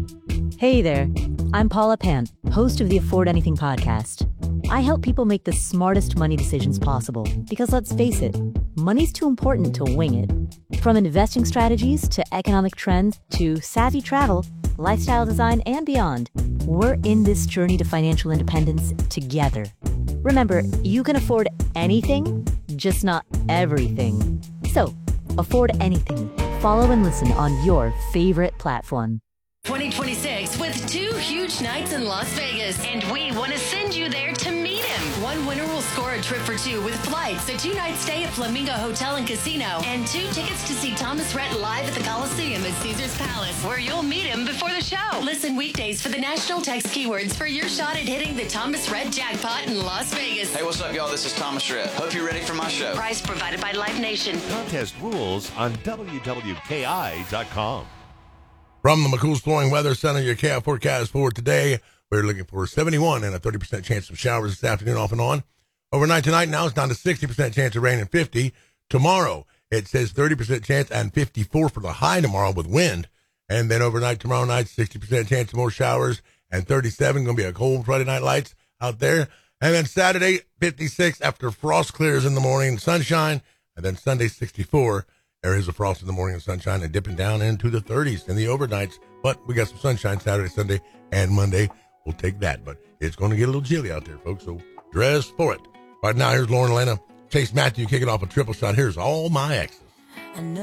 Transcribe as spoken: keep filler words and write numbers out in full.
Hey there, I'm Paula Pant, host of the Afford Anything podcast. I help people make the smartest money decisions possible because let's face it, money's too important to wing it. From investing strategies to economic trends to savvy travel, lifestyle design, and beyond, we're in this journey to financial independence together. Remember, you can afford anything, just not everything. So, afford anything. Follow and listen on your favorite platform. twenty twenty-six with two huge nights in Las Vegas, and we want to send you there to meet him. One winner will score a trip for two with flights, a two-night stay at Flamingo Hotel and Casino, and two tickets to see Thomas Rhett live at the Coliseum at Caesars Palace, where you'll meet him before the show. Listen weekdays for the national text keywords for your shot at hitting the Thomas Rhett jackpot in Las Vegas. Hey, what's up, y'all? This is Thomas Rhett. Hope you're ready for my show. Prize provided by Live Nation. Contest rules on W W K I dot com. From the McCool's Flooring Weather Center, your K I forecast for today. We're looking for seventy-one and a thirty percent chance of showers this afternoon off and on. Overnight tonight, now it's down to sixty percent chance of rain and fifty. Tomorrow, it says thirty percent chance and fifty-four for the high tomorrow with wind. And then overnight tomorrow night, sixty percent chance of more showers and thirty-seven. Going to be a cold Friday night lights out there. And then Saturday, fifty-six after frost clears in the morning, sunshine. And then Sunday, sixty-four. Areas of frost in the morning and sunshine and dipping down into the thirties in the overnights. But we got some sunshine Saturday, Sunday, and Monday. We'll take that. But it's going to get a little chilly out there, folks, so dress for it. Right now, here's Lauren Elena. Chase Matthew kicking off a triple shot. Here's All My Exes.